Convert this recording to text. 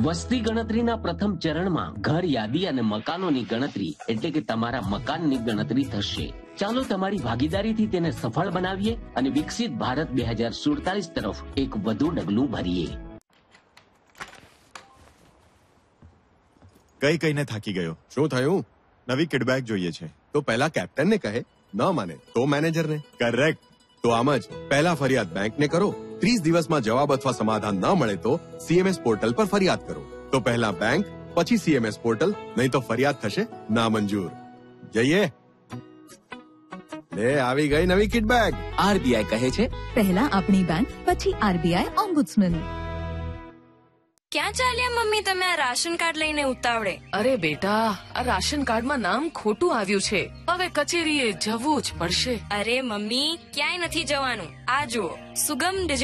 વસ્તી ગણતરીના પ્રથમ ચરણમાં ઘર યાદી અને મકાનોની ગણતરી એટલે કે તમારા મકાનની ગણતરી થશે. ચાલો તમારી ભાગીદારીથી તેને સફળ બનાવીએ અને વિકસિત ભારત 2047 તરફ એક વધુ ડગલું ભરીએ. કઈ કઈને થાકી ગયો. શું થયું? નવી કિડબેગ જોઈએ છે. તો પહેલા કેપ્ટનને કહે, ન માને તો મેનેજરને. કરેક્ટ. તો આમ જ પહેલા ફરિયાદ બેંકને કરો. 30 દિવસમાં જવાબ અથવા સમાધાન ન મળે તો CMS પોર્ટલ પર ફરિયાદ કરો. તો પહેલા બેંક, પછી CMS પોર્ટલ, નહીં તો ફરિયાદ થશે નામંજૂર. જઈએ. લે આવી ગઈ નવી કિડબેગ. RBI કહે છે, પહેલા આપણી બેંક, પછી RBI ઓમ્બુડ્સમેન. ક્યાં ચાલ્યા મમ્મી તમે આ રાશન કાર્ડ લઈને ઉતાવળે? અરે બેટા, આ રાશન કાર્ડમાં નામ ખોટું આવ્યું છે, હવે કચેરીએ જવું જ પડશે. અરે મમ્મી, ક્યાંય નથી જવાનું. આ જુઓ, સુગમ